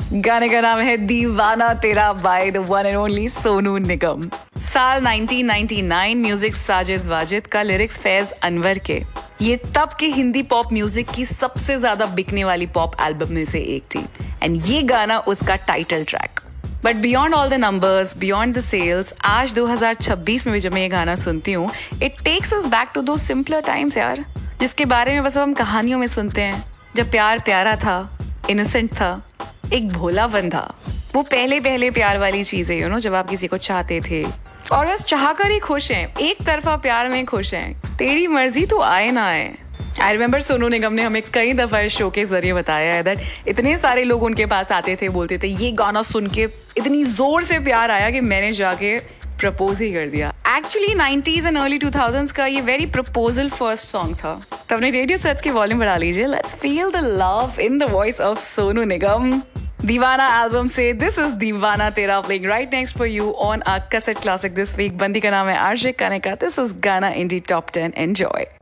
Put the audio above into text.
गाने का नाम है दीवाना तेरा by the one and only Sonu Nigam. साल 1999, म्यूजिक साजिद वाजिद का, लिरिक्स फैज अनवर के। ये तब के हिंदी पॉप म्यूजिक की सबसे ज्यादा बिकने वाली पॉप एल्बम में से एक थी एंड ये गाना उसका title track. But beyond all the numbers, beyond the sales, आज 2026 में भी जब मैं ये गाना सुनती हूँ, it takes us back to दो सिंपलर टाइम्स यार, जिसके बारे में बस हम कहानियों में सुनते हैं। जब प्यार प्यारा था, इनोसेंट था, एक भोलापन था, वो पहले पहले प्यार वाली चीजें, यू नो, जब आप किसी को चाहते थे और बस चाहकर ही खुश हैं, एक तरफा प्यार में खुश हैं, तेरी मर्जी तो आए ना आए। आई रिमेम्बर सोनू निगम ने हमें कई दफा इस शो के जरिए बताया है दैट इतने सारे लोग उनके पास आते थे, बोलते थे ये गाना सुन के इतनी जोर से प्यार आया कि मैंने जाके प्रपोज ही कर दिया। Actually 90s and early 2000s का ये वेरी प्रपोजल फर्स्ट सॉन्ग था। तो अपने रेडियो सेट्स की वॉल्यूम बढ़ा लीजिए। Let's feel the love in the voice of Sonu Nigam. दीवाना एल्बम से दिस इज दीवाना तेरा, playing right next for you on our cassette classic this week. बंदी का नाम है आशिक, गाने का दिस इज गाना इंडी टॉप 10। एंजॉय।